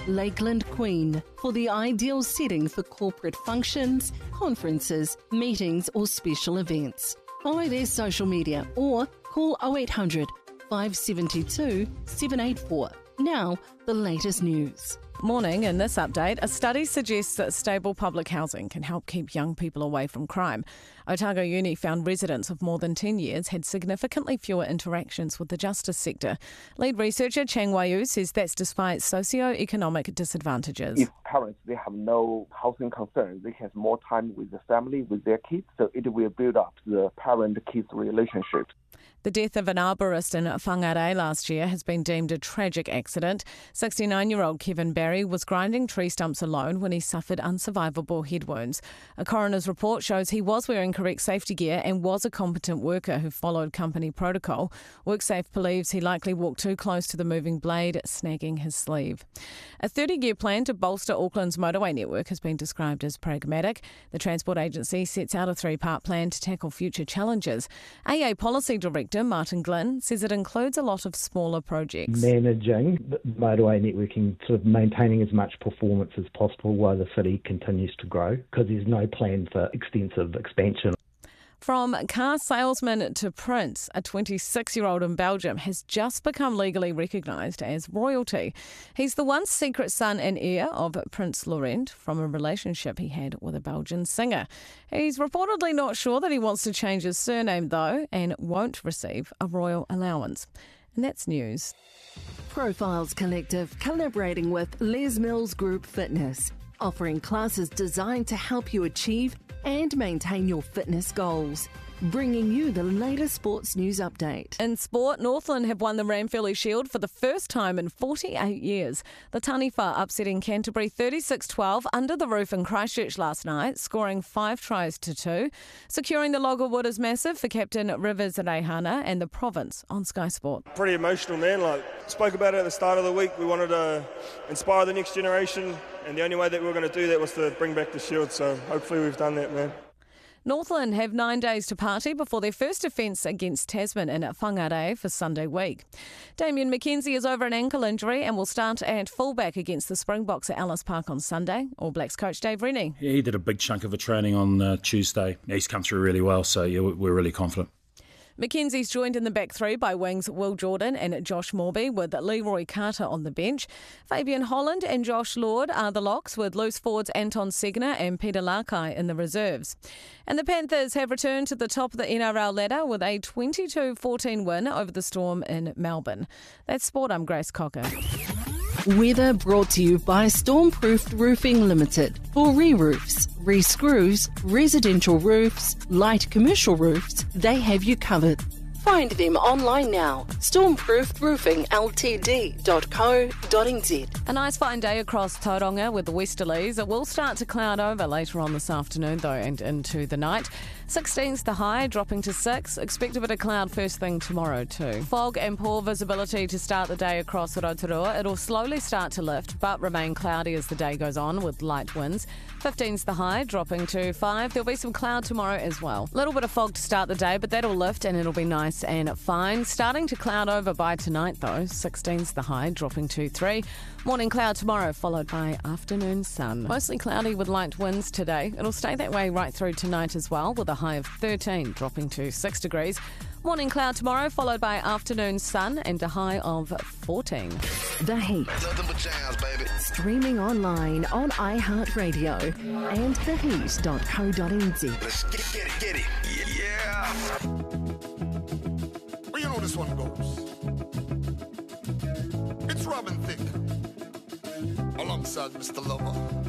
Lakeland Queen for the ideal setting for corporate functions, conferences, meetings or special events. Follow their social media or call 0800 572 784. Now, the latest news. Morning. In this update, a study suggests that stable public housing can help keep young people away from crime. Otago Uni found residents of more than 10 years had significantly fewer interactions with the justice sector. Lead researcher Chang Wai-yu says that's despite socio-economic disadvantages. If parents they have no housing concerns, they can have more time with the family, with their kids, so it will build up the parent-kids relationship. The death of an arborist in Whangarei last year has been deemed a tragic accident. 69-year-old Kevin Barry was grinding tree stumps alone when he suffered unsurvivable head wounds. A coroner's report shows he was wearing correct safety gear and was a competent worker who followed company protocol. WorkSafe believes he likely walked too close to the moving blade, snagging his sleeve. A 30-year plan to bolster Auckland's motorway network has been described as pragmatic. The Transport Agency sets out a three-part plan to tackle future challenges. AA Policy Director Martin Glynn says it includes a lot of smaller projects. Managing the motorway networking, sort of maintaining as much performance as possible while the city continues to grow, because there's no plan for extensive expansion. From car salesman to prince, a 26-year-old in Belgium has just become legally recognised as royalty. He's the once secret son and heir of Prince Laurent from a relationship he had with a Belgian singer. He's reportedly not sure that he wants to change his surname, though, and won't receive a royal allowance. And that's news. Profiles Collective collaborating with Les Mills Group Fitness, offering classes designed to help you achieve and maintain your fitness goals. Bringing you the latest sports news update. In sport, Northland have won the Ranfurly Shield for the first time in 48 years. The Taniwha upsetting Canterbury 36-12 under the roof in Christchurch last night, scoring 5 tries to 2. Securing the log award is massive for captain Rivers Reihana and the province on Sky Sport. Pretty emotional, man. Spoke about it at the start of the week. We wanted to inspire the next generation, and the only way that we were going to do that was to bring back the Shield, so hopefully we've done that, man. Northland have 9 days to party before their first defence against Tasman in Whangarei for Sunday week. Damien McKenzie is over an ankle injury and will start at fullback against the Springboks at Ellis Park on Sunday. All Blacks coach Dave Rennie. Yeah, he did a big chunk of a training on Tuesday. He's come through really well, so yeah, we're really confident. Mackenzie's joined in the back three by wings Will Jordan and Josh Morby, with Leroy Carter on the bench. Fabian Holland and Josh Lord are the locks, with loose forwards Anton Segner and Peter Larkai in the reserves. And the Panthers have returned to the top of the NRL ladder with a 22-14 win over the Storm in Melbourne. That's Sport. I'm Grace Cocker. Weather brought to you by Stormproofed Roofing Limited. For re-roofs, re-screws, residential roofs, light commercial roofs, they have you covered. Find them online now. stormproofedroofingltd.co.nz. A nice fine day across Tauranga with the westerlies. It will start to cloud over later on this afternoon, though, and into the night. 16's the high, dropping to 6. Expect a bit of cloud first thing tomorrow too. Fog and poor visibility to start the day across Rotorua. It'll slowly start to lift, but remain cloudy as the day goes on with light winds. 15's the high, dropping to 5. There'll be some cloud tomorrow as well. A little bit of fog to start the day, but that'll lift and it'll be nice and fine. Starting to cloud over by tonight though. 16's the high, dropping to 3. Morning cloud tomorrow, followed by afternoon sun. Mostly cloudy with light winds today. It'll stay that way right through tonight as well, with a high of 13, dropping to 6 degrees. Morning cloud tomorrow, followed by afternoon sun and a high of 14. The Heat. Jams, baby. Streaming online on iHeartRadio and theheat.co.nz. Let's get it. Yeah. Well, you know this one goes. It's Robin Thicke alongside Mr. Lover.